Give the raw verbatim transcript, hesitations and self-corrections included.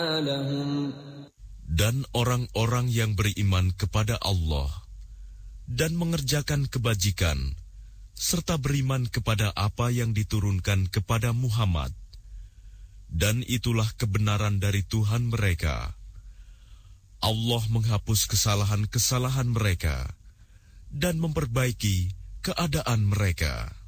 Dan orang-orang yang beriman kepada Allah dan mengerjakan kebajikan, serta beriman kepada apa yang diturunkan kepada Muhammad, dan itulah kebenaran dari Tuhan mereka. Allah menghapus kesalahan-kesalahan mereka dan memperbaiki keadaan mereka.